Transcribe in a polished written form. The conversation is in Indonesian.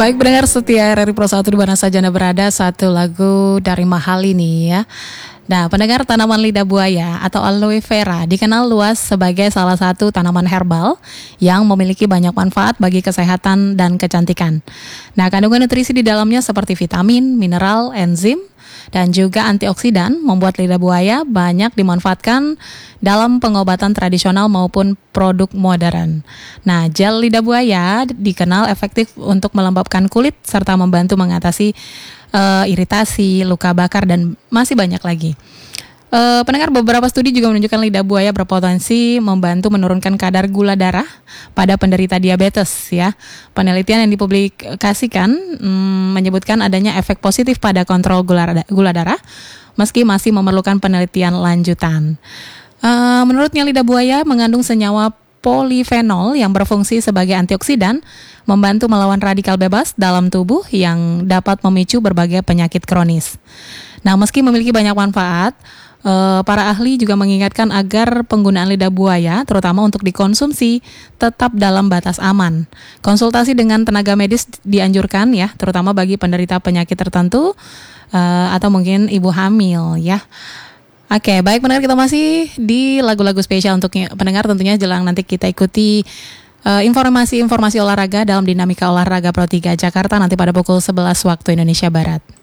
Baik pendengar setia RRI Pro 1 di mana saja Anda berada, satu lagu dari Mahal ini ya. Nah, pendengar, tanaman lidah buaya atau aloe vera dikenal luas sebagai salah satu tanaman herbal yang memiliki banyak manfaat bagi kesehatan dan kecantikan. Nah, kandungan nutrisi di dalamnya seperti vitamin, mineral, enzim, dan juga antioksidan membuat lidah buaya banyak dimanfaatkan dalam pengobatan tradisional maupun produk modern. Nah, gel lidah buaya dikenal efektif untuk melembabkan kulit serta membantu mengatasi iritasi, luka bakar, dan masih banyak lagi. Pendengar, beberapa studi juga menunjukkan lidah buaya berpotensi membantu menurunkan kadar gula darah pada penderita diabetes ya. Penelitian yang dipublikasikan menyebutkan adanya efek positif pada kontrol gula darah meski masih memerlukan penelitian lanjutan. Menurutnya lidah buaya mengandung senyawa polifenol yang berfungsi sebagai antioksidan, membantu melawan radikal bebas dalam tubuh yang dapat memicu berbagai penyakit kronis. Nah, meski memiliki banyak manfaat, para ahli juga mengingatkan agar penggunaan lidah buaya, terutama untuk dikonsumsi, tetap dalam batas aman. Konsultasi dengan tenaga medis dianjurkan ya, terutama bagi penderita penyakit tertentu atau mungkin ibu hamil ya. Oke, baik pendengar, kita masih di lagu-lagu spesial untuk pendengar tentunya jelang nanti kita ikuti informasi-informasi olahraga dalam Dinamika Olahraga Pro 3 Jakarta nanti pada pukul 11 waktu Indonesia Barat.